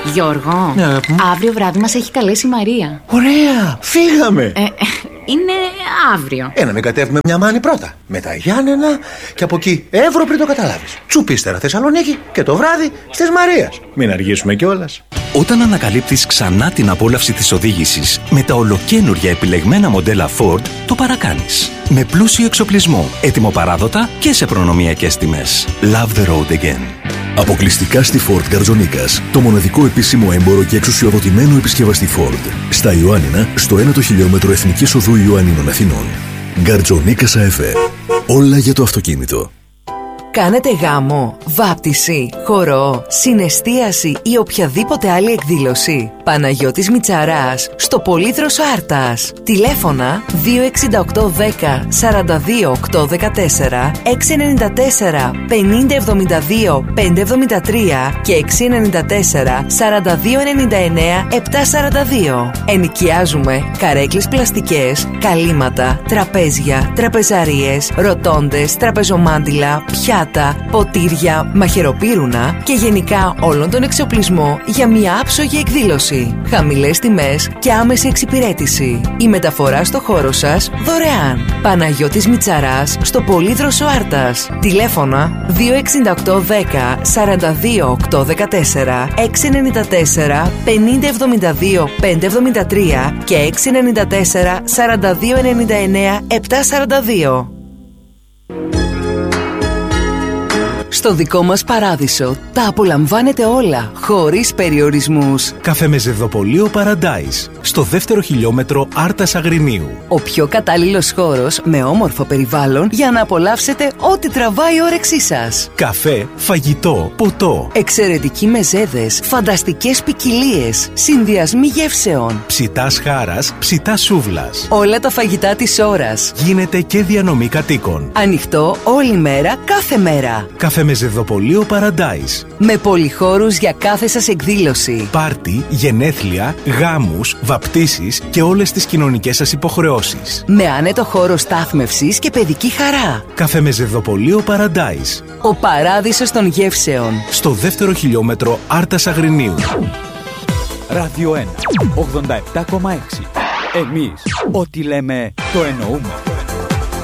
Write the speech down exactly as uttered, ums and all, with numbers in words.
Γιώργο, ναι, αύριο βράδυ μας έχει καλέσει η Μαρία. Ωραία, φύγαμε. ε, Είναι αύριο. Ε, να μην κατέβουμε μια μάνη πρώτα. Μετά Γιάννενα και από εκεί Εύρο πριν το καταλάβεις. Τσουπίστερα Θεσσαλονίκη και το βράδυ στις Μαρίας. Μην αργήσουμε κιόλας. Όταν ανακαλύπτεις ξανά την απόλαυση της οδήγησης με τα ολοκαίνουργια επιλεγμένα μοντέλα Ford, το παρακάνεις. Με πλούσιο εξοπλισμό, έτοιμο παράδοτα και σε προνομιακές τιμές. Love the road again. Αποκλειστικά στη Ford Γκαρτζονίκας, το μοναδικό επίσημο έμπορο και εξουσιοδοτημένο επισκευαστή Ford. Στα Ιωάννινα, στο ένατο χιλιόμετρο Εθνικής Οδού Ιωαννίνων Αθηνών. Γκαρτζονίκας ΑΕΦΕ. Όλα για το αυτοκίνητο. Κάνετε γάμο, βάπτιση, χορό, συναισθίαση ή οποιαδήποτε άλλη εκδήλωση. Παναγιώτης Μητσαράς, στο Πολύδροσο Άρτας. Τηλέφωνα δύο εξήντα οκτώ δέκα σαράντα δύο οκτακόσια δεκατέσσερα, έξι εννιά τέσσερα πενήντα εβδομήντα δύο πεντακόσια εβδομήντα τρία και έξι εννιά τέσσερα σαράντα δύο ενενήντα εννέα επτακόσια σαράντα δύο. Ενοικιάζουμε καρέκλες πλαστικές, καλύματα, τραπέζια, τραπεζαρίες, ροτόντες, τραπεζομάντιλα, πιάτα, ποτήρια, μαχαιροπύρουνα και γενικά όλον τον εξοπλισμό για μια άψογη εκδήλωση. Χαμηλές τιμές και άμεση εξυπηρέτηση. Η μεταφορά στο χώρο σας δωρεάν. Παναγιώτης Μητσαράς, στο Πολύδροσο Άρτας. Τηλέφωνα δύο εξήντα οκτώ δέκα σαράντα δύο οκτακόσια δεκατέσσερα, έξι εννιά τέσσερα πενήντα εβδομήντα δύο πεντακόσια εβδομήντα τρία και έξι εννιά τέσσερα σαράντα δύο ενενήντα εννέα επτακόσια σαράντα δύο. Στο δικό μας παράδεισο τα απολαμβάνετε όλα, χωρίς περιορισμούς. Καφέ με ζευδοπωλείο Paradise, στο δεύτερο χιλιόμετρο Άρτας Αγρινίου. Ο πιο κατάλληλος χώρος με όμορφο περιβάλλον για να απολαύσετε ό,τι τραβάει η όρεξή σας. Καφέ, φαγητό, ποτό. Εξαιρετικοί μεζέδες, φανταστικές ποικιλίες, συνδυασμοί γεύσεων. Ψητάς χάρας, ψητάς σούβλας. Όλα τα φαγητά της ώρας. Γίνεται και διανομή κατοίκων. Ανοιχτό όλη μέρα, κάθε μέρα. Καφέ με ζευδοπωλείο Paradise. Με πολυχώρους για κάθε σας εκδήλωση. Πάρτι, γενέθλια, γάμους, βαπτίσεις και όλες τις κοινωνικές σας υποχρεώσεις. Με άνετο χώρο στάθμευσης και παιδική χαρά. Καφέ με ζευδοπωλείο Paradise. Ο παράδεισος των γεύσεων. Στο δεύτερο χιλιόμετρο Άρτας Αγρινίου. Ράδιο ένα, ογδόντα επτά κόμμα έξι. Εμείς ό,τι λέμε το εννοούμε.